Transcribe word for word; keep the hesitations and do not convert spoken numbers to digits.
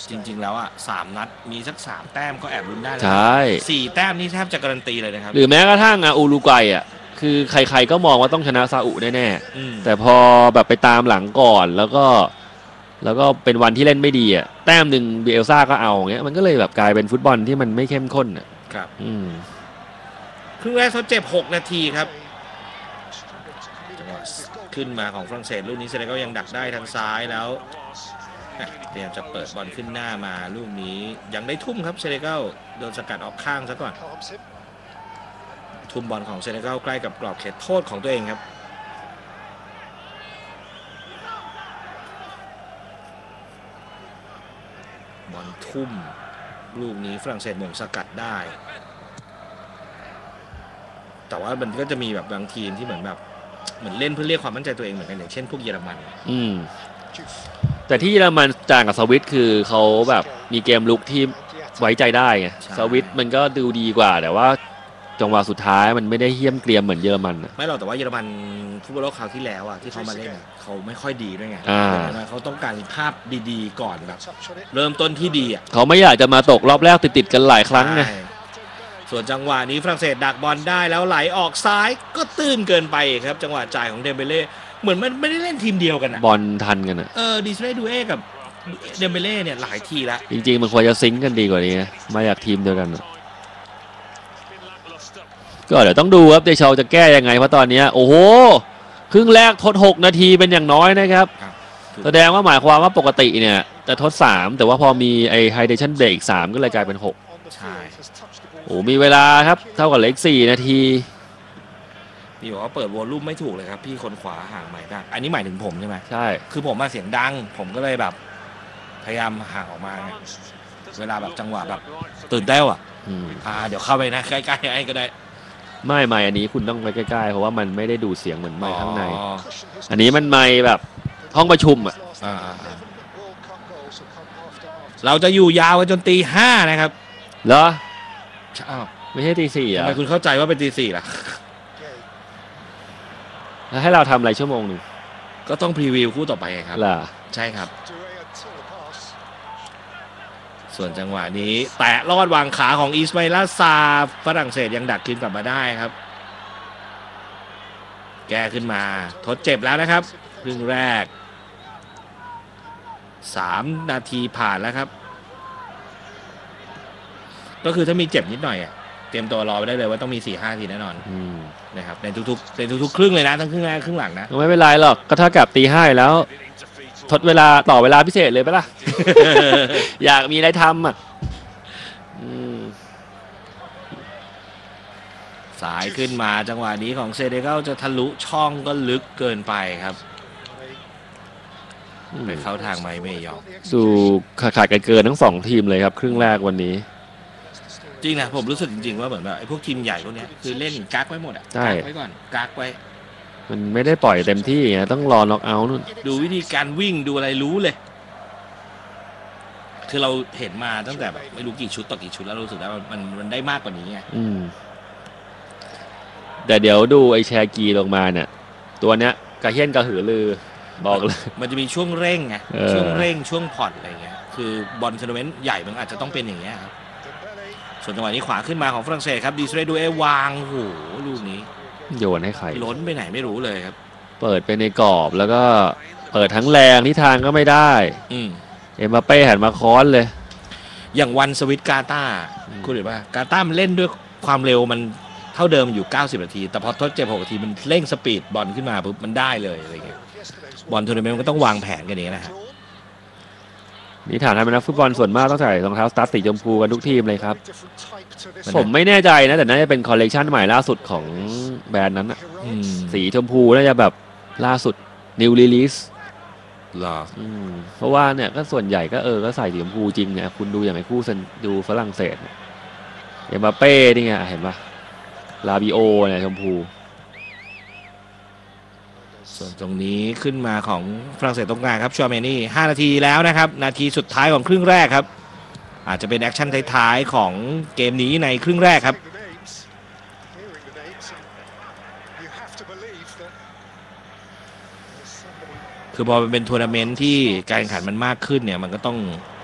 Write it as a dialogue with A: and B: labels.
A: จริงๆแล้วอ่ะสามนัดมีสักสามแต้มก็แอบลุ้นได้แล้ว
B: ใช่
A: สี่แต้มนี่แทบจะการันตีเลยนะครับ
B: หรือแม้กระทั่งอ่ะอูรุกวัยอ่ะคือใครๆก็มองว่าต้องชนะซาอุแน่ๆแต่พอแบบไปตามหลังก่อนแล้วก็แล้วก็เป็นวันที่เล่นไม่ดีอ่ะแต้มหนึ่งเบลซ่าก็เอาเงี้ยมันก็เลยแบบกลายเป็นฟุตบอลที่มันไม่เข้มข้นอ่ะ
A: ครับ
B: อืม
A: ครึ่งแรกทดเจ็บหกนาทีครับจังหวะขึ้นมาของฝรั่งเศสลูกนี้เซเนกัลยังดักได้ทางซ้ายแล้วพยายามจะเปิดบอลขึ้นหน้ามาลูกนี้ยังได้ทุ่มครับเซเนกัลโดนสกัดออกข้างซะก่อนทุ่มบอลของเซเนกัลใกล้กับกรอบเขตโทษของตัวเองครับบอลทุ่มลูกนี้ฝรั่งเศสหม่งสกัดได้แต่ว่ามันก็จะมีแบบบางทีมที่เหมือนแบบเหมือนเล่นเพื่อเรียกความมั่นใจตัวเองเหมือนกันอย่างเช่นพวกเยอรมัน
B: อืมแต่ที่เยอรมันต่างกับสวิตคือเขาแบบมีเกมลุกที่ไว้ใจได้ไงสวิตมันก็ดูดีกว่าแต่ว่าจังหวะสุดท้ายมันไม่ได้เหี้ยมเกรียมเหมือนเยอรมัน
A: ไม่หรอกแต่ว่าเยอรมันฟุตบอลโลกคราวที่แล้วอ่ะที่เขามาเล่นเขาไม่ค่อยดีด้วยไงเขาต้องการภาพดีๆก่อนแบบเริ่มต้นที่ดีอ่ะ
B: เขาไม่อยากจะมาตกรอบแรกติดๆกันหลายครั้งไง
A: ส่วนจังหวะนี้ฝรั่งเศสดักบอลได้แล้วไหลออกซ้ายก็ตื้นเกินไปครับจังหวะจ่ายของเดมเบเล่เหมือนมันไม่ได้เล่นทีมเดียวกันอะ
B: บอลทันกันอะ
A: เออดิสเรย์ดูเอกับเดมเบเล่เนี่ยหลายทีแล้ว
B: จริงๆมันควรจะซิงค์กันดีกว่านี้มาจากทีมเดียวกันก็เดี๋ยวต้องดูครับเดชาจะแก้ยังไงเพราะตอนนี้โอ้โหครึ่งแรกทดหกนาทีเป็นอย่างน้อยนะครับแสดงว่าหมายความว่าปกติเนี่ยจะทดสามแต่ว่าพอมีไอ้ไฮเดชั่นเบรกสามก็เลยกลายเป็นหก
A: ใช่
B: โอ้มีเวลาครับเท่ากับเล็กสี่นาที
A: พี่บอกว่าเปิดวอลลุ่มไม่ถูกเลยครับพี่คนขวาห่างใหม่ได้อันนี้หมายถึงผมใช่ไหม
B: ใช่
A: คือผมมาเสียงดังผมก็เลยแบบพยายามห่างออกมาเวลาแบบจังหวะแบบตื่นเต้นอ่ะอ่าเดี๋ยวเข้าไปนะใกล้ๆไอ้ก็ได้
B: ไม่ไม่อันนี้คุณต้องไปใกล้ๆเพราะว่ามันไม่ได้ดูดเสียงเหมือนไมค์ข้างในอันนี้มันไมค์แบบห้องประชุมอ่ะ
A: เราจะอยู่ยาวกันจนตีห้านะครับ
B: เหรออ้าวไม่ใช่ตีสี่อ่ะ
A: ทำไมคุณเข้าใจว่าเป็นตีสี่ล่ะ
B: แล้วให้เราทำอะไรชั่วโมงหนึ่ง
A: ก็ต้องพรีวิวคู่ต่อไปครับ
B: ล่ะ
A: ใช่ครับส่วนจังหวะนี้แตะลอดวางขาของอิสมาอิล ซาฝรั่งเศสยังดักคืนกลับมาได้ครับแก้ขึ้นมาทดเจ็บแล้วนะครับครึ่งแรกสามนาทีผ่านแล้วครับก็คือถ้ามีเจ็บนิดหน่อยอ่ะเตรียมตัวรอไปได้เลยว่าต้องมี สี่ห้า ทีแน่นอนนะครับในทุกๆในทุกๆครึ่งเลยนะทั้งครึ่งแรกครึ่งหลังนะ
B: ไม่เป็นไรหรอกก็เท่ากับตีห้าแล้วทดเวลาต่อเวลาพิเศษเลยปะล่ะ อยากมีอะไรทำอ่ะ
A: สายขึ้นมาจังหวะนี้ของเซเนกัลจะทะลุช่องก็ลึกเกินไปครับไปเข้าทางไมเมยอง
B: สู่ขาดกันเกินทั้งสองทีมเลยครับครึ่งแรกวันนี้
A: จริงนะผมรู้สึกจริงๆว่าเหมือนแบบไอ้พวกทีมใหญ่พวกนี้คือเล่นกักไว้หมดอ่ะกักไว้ก่อนกักไว้
B: มันไม่ได้ปล่อยเต็มที่ไงต้องรอน็อกเอาท์นู่น
A: ดูวิธีการวิ่งดูอะไรรู้เลยคือเราเห็นมาตั้งแต่แบบไม่รู้กี่ชุดต่อกี่ชุดแล้วรู้สึกว่ามันมันได้มากกว่านี้ไง
B: แต่เดี๋ยวดูไอ้แชร์กีลงมาเนี่ยตัวเนี้ยกระเฮี้ยนกระหือลือบอกเลย
A: มันจะมีช่วงเร่งไงช่วงเร่งช่วงผ่อนอะไรเงี้ยคือบอลทัวร์นาเมนต์ใหญ่มันอาจจะต้องเป็นอย่างเงี้ยครับส่วนจังหวะนี้ขวาขึ้นมาของฝรั่งเศสครับดิสเรย์ดูเอวางโหลูกนี้
B: โยนให้ใคร
A: ล้นไปไหนไม่รู้เลยครับ
B: เปิดไปในกรอบแล้วก็เปิดทั้งแรงที่ทางก็ไม่ได้เอ็มบัปเป้หันมาค้อนเลย
A: อย่างวันสวิตกาตาคุณเห็นป่ะกาตามันเล่นด้วยความเร็วมันเท่าเดิมอยู่เก้าสิบนาทีแต่พอทดเจ็บหกนาทีมันเร่งสปีดบอลขึ้นมาปุ๊บมันได้เลยอะไรเงี้ยบอลทัวร์นาเมนต์มันก็ต้องวางแผนกันเองนะฮะ
B: นี่ถามทำไมนักฟุตบอลส่วนมากต้องใส่รองเท้าสตาร์ทสีชมพูกันทุกทีมเลยครับผมไม่แน่ใจนะแต่น่าจะเป็นคอลเลกชันใหม่ล่าสุดของแบรนด์นั้นอะสีชมพูน่าจะแบบล่าสุด New Release
A: หรอ
B: เพราะว่าเนี่ยก็ส่วนใหญ่ก็เออก็ใส่สีชมพูจริงเนี่ยคุณดูอย่างไอ้คู่ดูฝรั่งเศสเอ็มบัปเป้นี่ไงเห็นปะลาบิโอเนี่ยชมพู
A: ส่วนตรงนี้ขึ้นมาของฝรั่งเศสตรงกลางครับชัวเมนี่ห้านาทีแล้วนะครับนาทีสุดท้ายของครึ่งแรกครับอาจจะเป็นแอคชั่นท้ายๆของเกมนี้ในครึ่งแรกครับคือพอเป็นทัวร์นาเมนต์ที่การแข่งขันมันมากขึ้นเนี่ยมันก็ต้อง